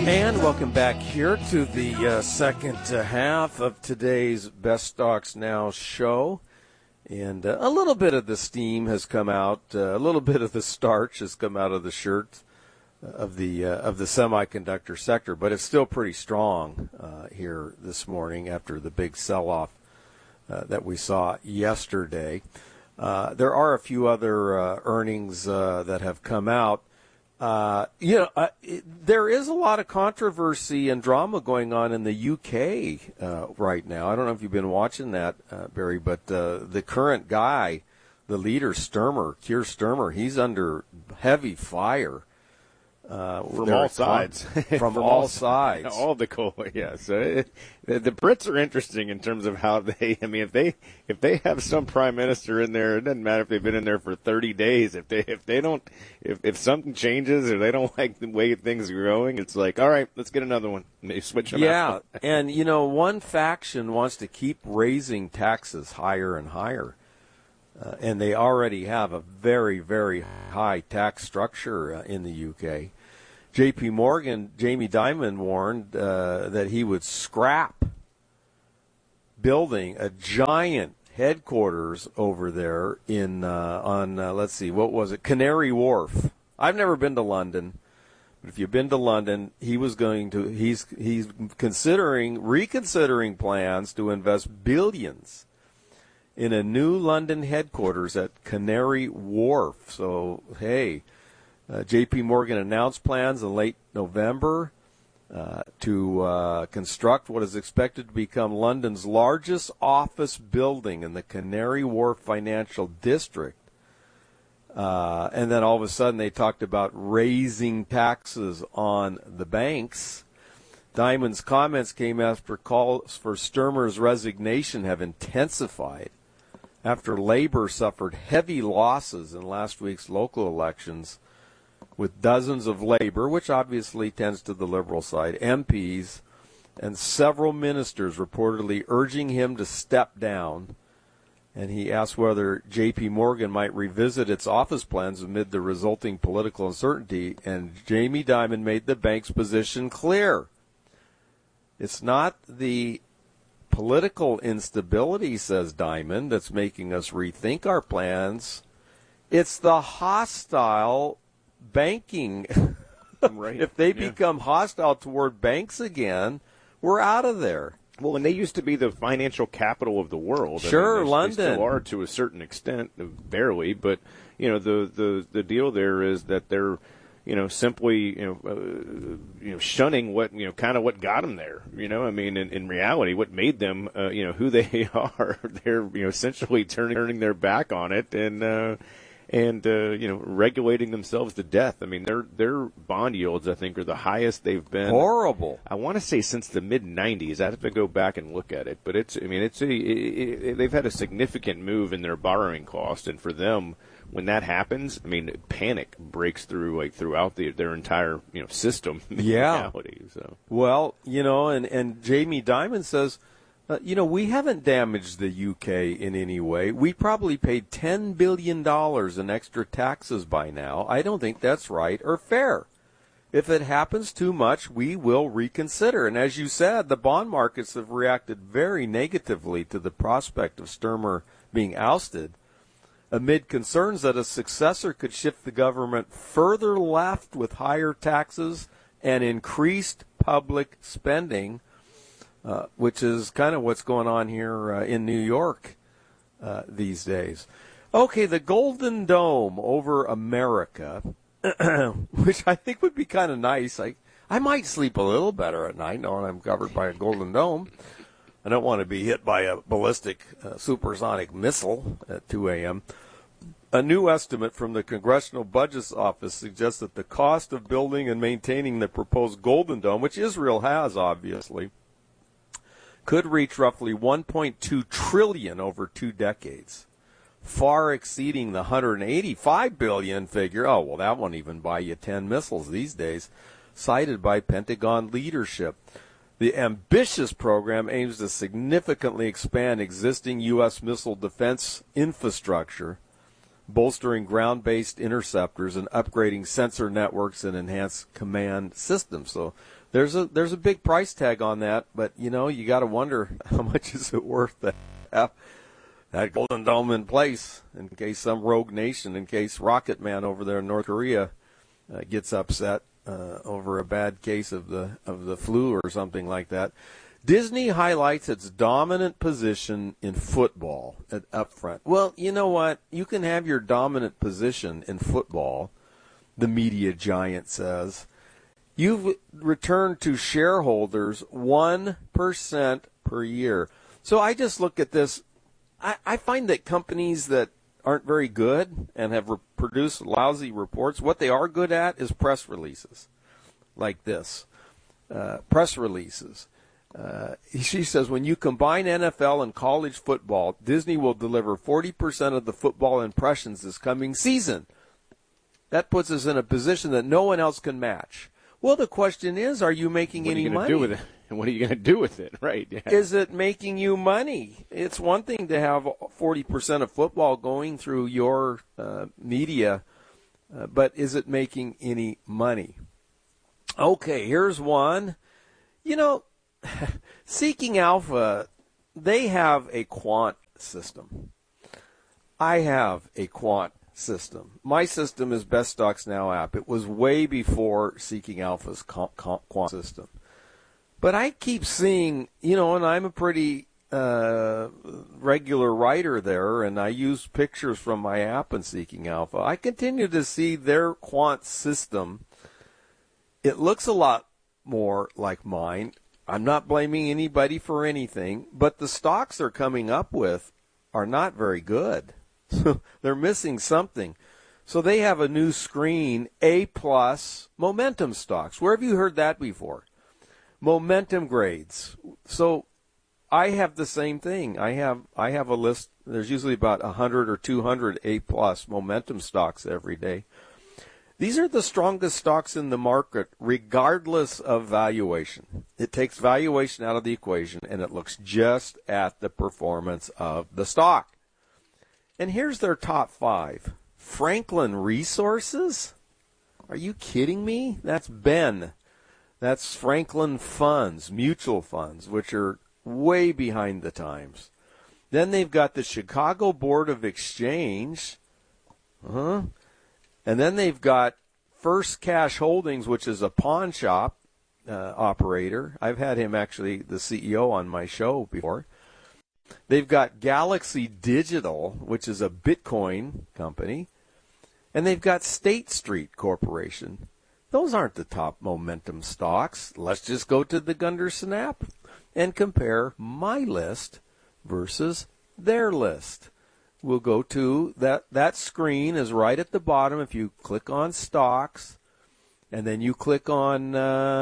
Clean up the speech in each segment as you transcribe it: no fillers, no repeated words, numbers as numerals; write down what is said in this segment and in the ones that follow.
And welcome back here to the second half of today's Best Stocks Now show. And a little bit of the steam has come out, a little bit of the starch has come out of the shirt of the semiconductor sector, but it's still pretty strong here this morning after the big sell-off that we saw yesterday. There are a few other earnings that have come out. There is a lot of controversy and drama going on in the UK right now. I don't know if you've been watching that, Barry, but the current guy, the leader, Keir Starmer, he's under heavy fire. From all sides. From all sides. All the coal, yeah. So the Brits are interesting in terms of how if they have some prime minister in there, it doesn't matter if they've been in there for 30 days. If something changes or they don't like the way things are going, it's like, all right, let's get another one. And they switch them out. Yeah, and one faction wants to keep raising taxes higher and higher. And they already have a very, very high tax structure in the UK. J.P. Morgan, Jamie Dimon warned that he would scrap building a giant headquarters over there Canary Wharf. I've never been to London, but if you've been to London, he's reconsidering plans to invest billions in a new London headquarters at Canary Wharf. So, hey, J.P. Morgan announced plans in late November to construct what is expected to become London's largest office building in the Canary Wharf Financial District. And then all of a sudden they talked about raising taxes on the banks. Dimon's comments came after calls for Starmer's resignation have intensified after Labour suffered heavy losses in last week's local elections, with dozens of Labour, which obviously tends to the Liberal side, MPs, and several ministers reportedly urging him to step down. And he asked whether J.P. Morgan might revisit its office plans amid the resulting political uncertainty, and Jamie Dimon made the bank's position clear. It's not the political instability, says Dimon, that's making us rethink our plans. It's the hostile banking. Right. If they become hostile toward banks again, we're out of there. Well, and they used to be the financial capital of the world. Sure, London. They still are to a certain extent, barely. But the deal there is that they're simply shunning what kind of what got them there. In reality, what made them who they are. They're essentially turning their back on it and regulating themselves to death. I mean, their bond yields, I think, are the highest they've been. Horrible. I want to say since the mid '90s. I have to go back and look at it, but they've had a significant move in their borrowing cost, and for them, when that happens, panic breaks through throughout their entire system. Yeah. Reality, so. Well, and Jamie Dimon says, we haven't damaged the UK in any way. We probably paid $10 billion in extra taxes by now. I don't think that's right or fair. If it happens too much, we will reconsider. And as you said, the bond markets have reacted very negatively to the prospect of Starmer being ousted, amid concerns that a successor could shift the government further left with higher taxes and increased public spending, which is kind of what's going on here in New York these days. Okay, the Golden Dome over America, which I think would be kind of nice. I might sleep a little better at night knowing I'm covered by a Golden Dome. I don't want to be hit by a ballistic supersonic missile at 2 a.m. A new estimate from the Congressional Budget Office suggests that the cost of building and maintaining the proposed Golden Dome, which Israel has obviously, could reach roughly $1.2 trillion over 2 decades, far exceeding the $185 billion figure. Oh, well, that won't even buy you 10 missiles these days, cited by Pentagon leadership. The ambitious program aims to significantly expand existing U.S. missile defense infrastructure bolstering ground-based interceptors and upgrading sensor networks and enhanced command systems. So there's a big price tag on that, but you got to wonder how much is it worth to have that Golden Dome in place in case some rogue nation, in case Rocket Man over there in North Korea gets upset over a bad case of the flu or something like that. Disney highlights its dominant position in football up front. Well, you know what? You can have your dominant position in football, the media giant says. You've returned to shareholders 1% per year. So I just look at this. I find that companies that aren't very good and have produced lousy reports, what they are good at is press releases like this. Press releases. She says, when you combine NFL and college football, Disney will deliver 40% of the football impressions this coming season. That puts us in a position that no one else can match. Well, the question is, are you making any money? What are you going to do with it? And what are you going to do with it? Right. Yeah. Is it making you money? It's one thing to have 40% of football going through your media, but is it making any money? Okay, here's one. Seeking Alpha, they have a quant system. I have a quant system. My system is Best Stocks Now app. It was way before Seeking Alpha's quant system. But I keep seeing, and I'm a pretty regular writer there, and I use pictures from my app in Seeking Alpha. I continue to see their quant system. It looks a lot more like mine. I'm not blaming anybody for anything, but the stocks they're coming up with are not very good. They're missing something. So they have a new screen, A+ momentum stocks. Where have you heard that before? Momentum grades. So I have the same thing. I have a list. There's usually about 100 or 200 A+ momentum stocks every day. These are the strongest stocks in the market, regardless of valuation. It takes valuation out of the equation, and it looks just at the performance of the stock. And here's their top 5. Franklin Resources? Are you kidding me? That's Ben. That's Franklin Funds, mutual funds, which are way behind the times. Then they've got the Chicago Board of Exchange. And then they've got First Cash Holdings, which is a pawn shop operator. I've had him, actually, the CEO, on my show before. They've got Galaxy Digital, which is a Bitcoin company. And they've got State Street Corporation. Those aren't the top momentum stocks. Let's just go to the Gunderson app and compare my list versus their list. We'll go to that screen is right at the bottom. If you click on stocks, and then you click on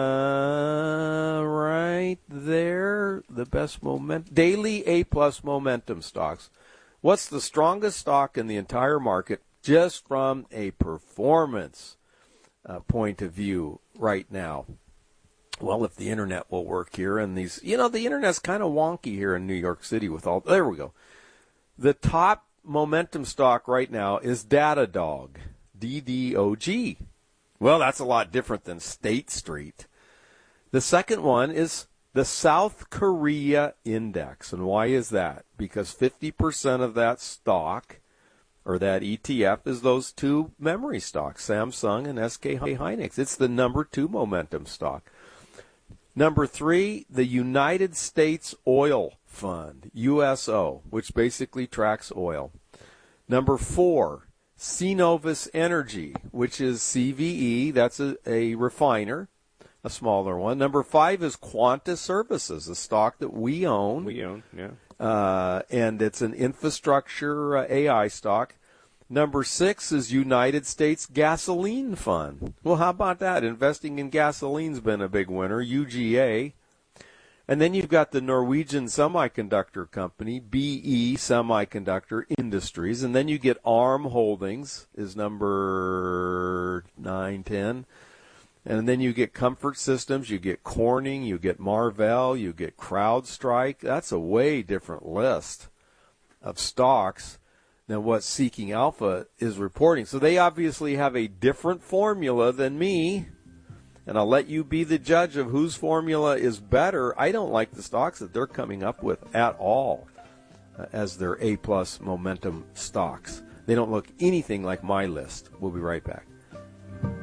right there, the best daily A+ momentum stocks. What's the strongest stock in the entire market just from a performance point of view right now? Well, if the internet will work here, and these, the internet's kind of wonky here in New York City with all, there we go. The top momentum stock right now is Datadog, DDOG. Well, that's a lot different than State Street. The second one is the South Korea Index. And why is that? Because 50% of that stock, or that ETF, is those two memory stocks, Samsung and SK Hynix. It's the number 2 momentum stock. Number 3, the United States Oil Fund, USO, which basically tracks oil. Number 4, Cenovus Energy, which is CVE. That's a refiner, a smaller one. Number 5 is Quanta Services, a stock that we own. We own, yeah. And it's an infrastructure AI stock. Number 6 is United States Gasoline Fund. Well, how about that? Investing in gasoline's been a big winner, UGA. And then you've got the Norwegian Semiconductor Company, BE Semiconductor Industries. And then you get ARM Holdings is number 9, 10. And then you get Comfort Systems, you get Corning, you get Marvell, you get CrowdStrike. That's a way different list of stocks. than what Seeking Alpha is reporting. So they obviously have a different formula than me, and I'll let you be the judge of whose formula is better. I don't like the stocks that they're coming up with at all as their A-plus momentum stocks. They don't look anything like my list. We'll be right back.